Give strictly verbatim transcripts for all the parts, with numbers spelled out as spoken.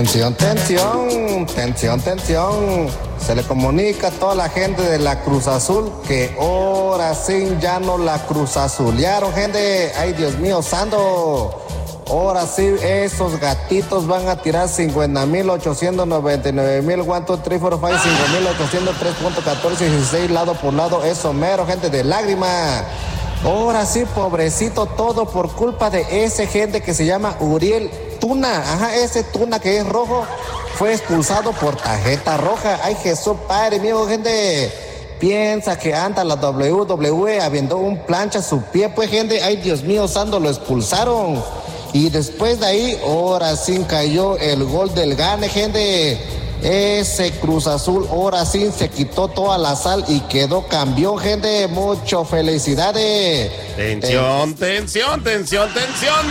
Tensión, tensión, tensión, tensión. Se le comunica a toda la gente de la Cruz Azul que ahora sí ya no la Cruz Azulearon, gente. Ay, Dios mío, santo. Ahora sí, esos gatitos van a tirar cincuenta mil ochocientos noventa y nueve mil, one, two, three, four, five, cinco mil ochocientos tres punto catorce, dieciséis, lado por lado. Eso mero, gente de lágrima. Ahora sí, pobrecito, todo por culpa de ese gente que se llama Uriel Tuna. Ajá, ese Tuna que es rojo fue expulsado por tarjeta roja. Ay, Jesús Padre mío, gente. Piensa que anda la W W E, avientó un plancha a su pie, pues, gente. Ay, Dios mío, santo, lo expulsaron. Y después de ahí, ahora sí cayó el gol del Gane, gente. Ese Cruz Azul ahora sí se quitó toda la sal y quedó campeón, gente. Muchas felicidades. Tensión, tensión, tensión, tensión.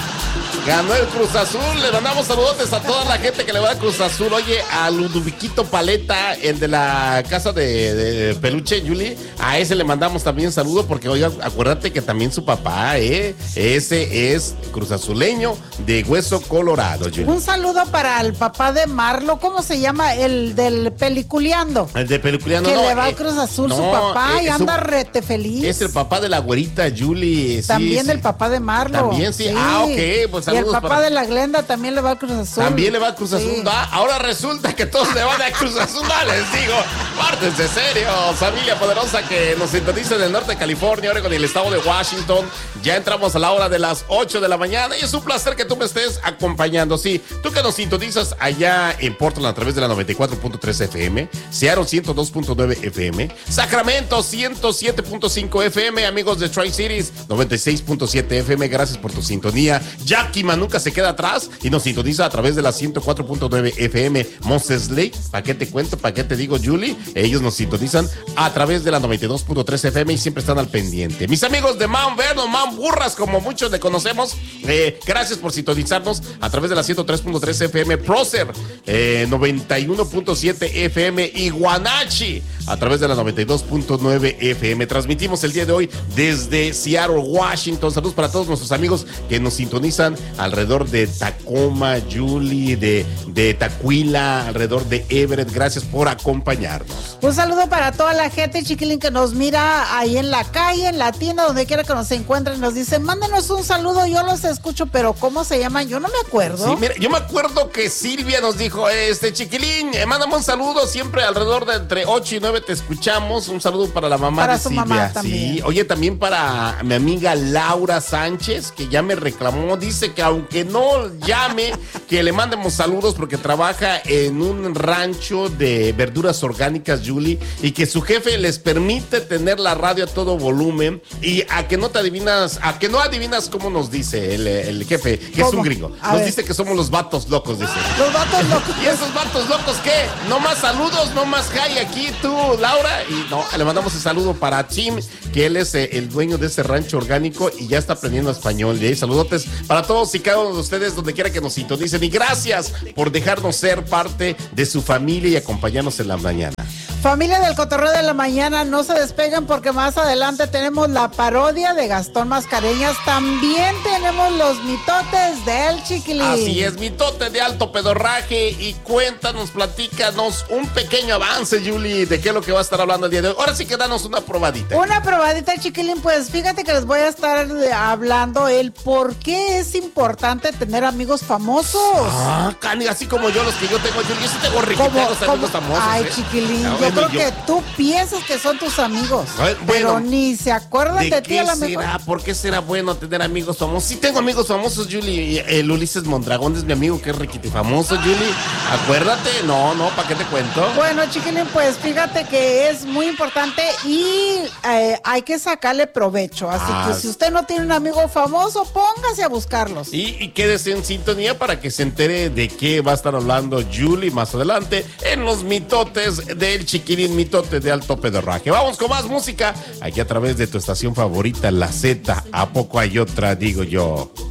Ganó el Cruz Azul. Le mandamos saludos a toda la gente que le va a Cruz Azul. Oye, a Ludoviquito Paleta, el de la casa de, de peluche, Yuli, a ese le mandamos también saludo porque, oiga, acuérdate que también su papá, ¿eh? Ese es Cruz Azuleño de Hueso Colorado, Yuli. Un saludo para el papá de Marlo. ¿Cómo se llama? El del Peliculeando. El de Peliculeando, que no. Que le va eh, a Cruz Azul, no, su papá, eh, y anda su, rete feliz. Es el papá de la güerita, Yuli. Sí, también sí. El papá de Marlo. También, sí. sí. Ah, ok. Pues y el papá para... de la Glenda también le va a Cruz Azul. También le va a Cruz Azul. Sí. ¿Va? Ahora resulta que todos le van a Cruz Azul. ¿Va? Les digo, pártense serio, familia poderosa que nos sintoniza en el norte de California, Oregon y el estado de Washington. Ya entramos a la hora de las ocho de la mañana y es un placer que tú me estés acompañando. Sí, tú que nos sintonizas allá en Portland a través de la noventa y cuatro punto tres F M, Seattle ciento dos punto nueve F M, Sacramento ciento siete punto cinco F M, amigos de Tri-Cities noventa y seis punto siete F M, gracias por tu sintonía. Yakima nunca se queda atrás y nos sintoniza a través de la ciento cuatro punto nueve F M. Moses Lake, ¿para qué te cuento? ¿Para qué te digo, Julie? Ellos nos sintonizan a través de la noventa y dos punto tres F M y siempre están al pendiente. Mis amigos de Mount Vernon, Mount Burras, como muchos le conocemos, eh, gracias por sintonizarnos a través de la ciento tres punto tres F M. Prócer, eh, noventa y uno punto siete F M. y Guanachi a través de la noventa y dos punto nueve F M. Transmitimos el día de hoy desde Seattle, Washington. Saludos para todos nuestros amigos que nos sintonizan alrededor de Tacoma, Yulee, de, de Tacuila, alrededor de Everett. Gracias por acompañarnos. Un saludo para toda la gente, chiquilín, que nos mira ahí en la calle, en la tienda, donde quiera que nos encuentren. Nos dicen, mándenos un saludo, yo los escucho, pero ¿cómo se llaman? Yo no me acuerdo. Sí, mira, yo me acuerdo que Silvia nos dijo, este chiquilín, eh, mándame un saludo, siempre alrededor de entre ocho y nueve te escuchamos. Un saludo para la mamá para de su Silvia. Mamá también. Sí, oye, también para mi amiga Laura Sánchez, que ya me reclamó, dice que aunque no llame, que le mandemos saludos porque trabaja en un rancho de verduras orgánicas, Julie, y que su jefe les permite tener la radio a todo volumen y a que no te adivinas, a que no adivinas cómo nos dice el, el jefe, que ¿Cómo? es un gringo. A Nos ver. dice que somos los vatos locos, dice. Los vatos locos. ¿Y esos vatos locos qué? No más saludos, no más hi aquí tú, Laura. Y no, le mandamos un saludo para Tim, que él es eh, el dueño de ese rancho orgánico y ya está aprendiendo español. Y ahí saludotes para todos y cada uno de ustedes donde quiera que nos sintonicen. Y gracias por dejarnos ser parte de su familia y acompañarnos en la mañana. Familia del Cotorreo de la Mañana, no se despeguen porque más adelante tenemos la parodia de Gastón Mascareñas. También tenemos los mitotes del Chiquilín. Así es, mitote de alto pedorraje. Y cuéntanos, platícanos un pequeño avance, Julie, de qué es lo que va a estar hablando el día de hoy. Ahora sí que danos una probadita. Una probadita, Chiquilín. Pues fíjate que les voy a estar hablando el por qué es importante tener amigos famosos. Ah, Cani, así como yo, los que yo tengo, Julie. Yo sí tengo riquiteros amigos famosos. Ay, ¿eh? Chiquilín, No, yo creo yo. que tú piensas que son tus amigos, Ay, pero bueno, ni se acuerdan de, ¿De ti a qué lo mejor. será? ¿Por qué será bueno tener amigos famosos? Sí tengo amigos famosos, Julie. El Ulises Mondragón es mi amigo que es riquite famoso, Julie. Acuérdate. No, no, ¿para qué te cuento? Bueno, Chiquilín, pues fíjate que es muy importante y eh, hay que sacarle provecho. Así Ah, que si usted no tiene un amigo famoso, póngase a buscarlos. Y, y quédese en sintonía para que se entere de qué va a estar hablando Julie más adelante en los mitotes del Chiquilín, mitote de alto pedorraje. Vamos con más música aquí a través de tu estación favorita, La Z. ¿A poco hay otra? Digo yo.